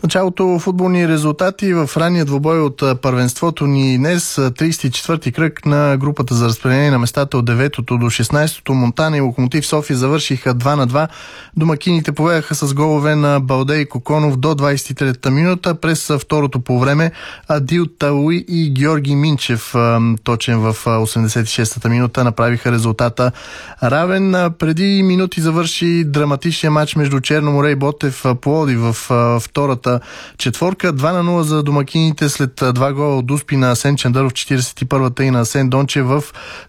Началото футболни резултати в ранния двубой от първенството ни днес, 34-ти кръг на групата за разпределение на местата от 9-то до 16-то. Монтана и Локомотив София завършиха 2-2. Домакините поведаха с голове на Балде и Коконов до 23-та минута. През второто по време Адил Талуи и Георги Минчев, точен в 86-та минута, направиха резултата равен. Преди минути завърши драматичния матч между Черноморе и Ботев Пловдив в втората четворка. 2-0 за домакините след два гола от Успи на Асен Чандъров в 41-та и на Асен Дончев в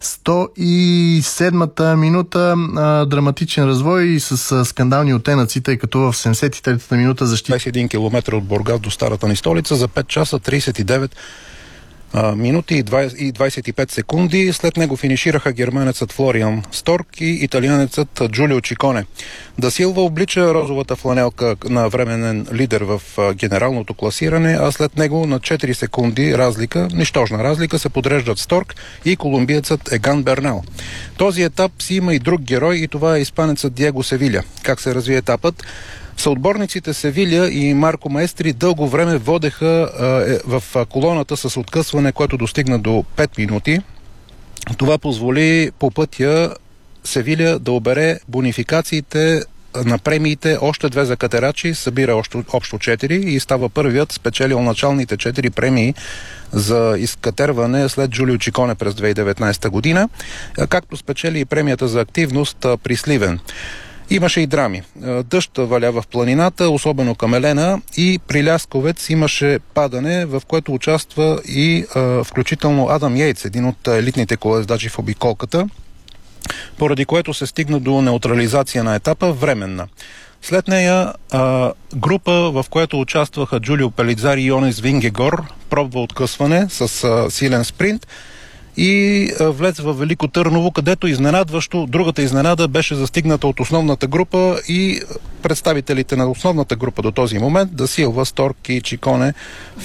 107-та минута. Драматичен развой и с скандални оттенъци, тъй като в 73-та минута защита 21 км от Бургас до старата ни столица за 5 часа 39 минути и 25 секунди. След него финишираха германецът Флориан Сторк и италианецът Джулио Чиконе. Да Силва облича розовата фланелка на временен лидер в генералното класиране, а след него на 4 секунди разлика, нищожна разлика, се подреждат Сторк и колумбиецът Еган Бернал. Този етап си има и друг герой и това е испанецът Диего Севиля. Как се разви етапът? Съотборниците Севиля и Марко Маестри дълго време водеха в колоната с откъсване, което достигна до 5 минути. Това позволи по пътя Севиля да обере бонификациите на премиите, още 2 за катерачи, събира общо 4 и става първият спечелил началните 4 премии за изкатерване след Джулио Чиконе през 2019 година, както спечели и премията за активност при Сливен. Имаше и драми. Дъжд валя в планината, особено към Елена, и при Лясковец имаше падане, в което участва и включително Адам Йейтс, един от елитните колездачи в обиколката, поради което се стигна до неутрализация на етапа временна. След нея група, в която участваха Джулио Пелидзари и Йонес Вингегор, пробва откъсване с силен спринт и влезе в Велико Търново, където изненадващо другата изненада беше застигната от основната група и представителите на основната група до този момент, Да Силва, Сторк и Чиконе,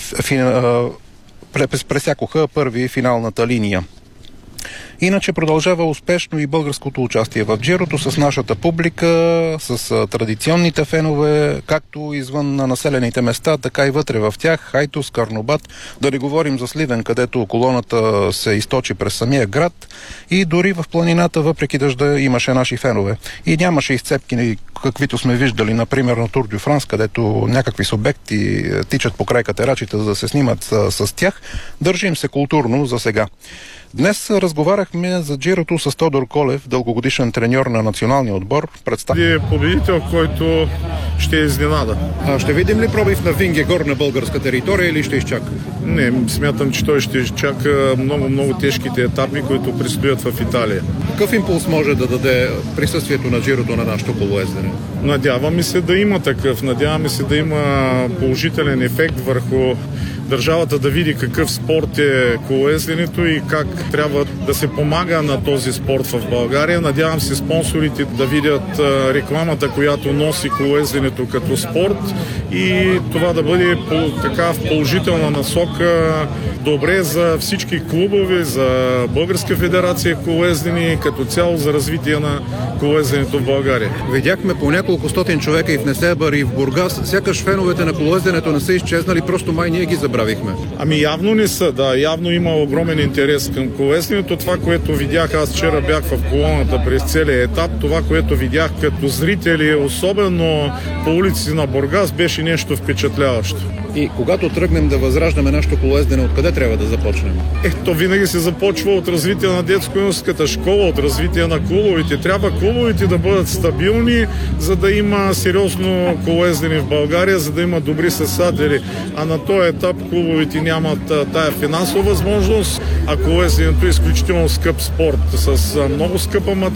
пресякоха първи финалната линия. Иначе продължава успешно и българското участие в Джирото с нашата публика, с традиционните фенове, както извън на населените места, така и вътре в тях, Хайтус, Карнобат, да не говорим за Сливен, където колоната се източи през самия град, и дори в планината, въпреки дъжда, имаше наши фенове. И нямаше изцепки, каквито сме виждали, например на Тур дю Франс, където някакви субекти тичат покрай катерачите, за да се снимат с тях. Държим се културно за сега. Днес разговаряхме за Джирото с Тодор Колев, дългогодишен треньор на националния отбор. Победител, който ще изненада. Ще видим ли пробив на Вингегор на българска територия или ще изчака? Не, смятам, че той ще изчака много тежките етапи, които предстоят в Италия. Какъв импулс може да даде присъствието на Джирото на нашото колоездене? Надяваме се да има такъв. Надяваме се да има положителен ефект върху държавата, да види какъв спорт е колоезденето и как трябва да се помага на този спорт в България. Надявам се спонсорите да видят рекламата, която носи колоезденето като спорт, и това да бъде така в положителна насока добре за всички клубове, за Българска федерация колоездени, като цяло за развитие на колоезденето в България. Видяхме по няколко стотин човека и в Несебър, и в Бургас. Сякаш феновете на колоезденето не са изчезнали, просто май ние ги забравихме. Ами явно не са, да. Явно има огромен интерес към колоезденето. Това, което видях, аз вчера бях в колоната през целия етап, това, което видях като зрители, особено по улиците на Бургас, беше нещо впечатляващо. И когато тръгнем да възраждаме нашето колоездене, откъде трябва да започнем? То винаги се започва от развитие на детско-юношеската школа, от развитие на клубовете. Трябва клубовете да бъдат стабилни, за да има сериозно колоездене в България, за да има добри състезатели. А на този етап клубовете нямат тая финансова възможност, а колоезденето е изключително скъп спорт, с много скъпа материя.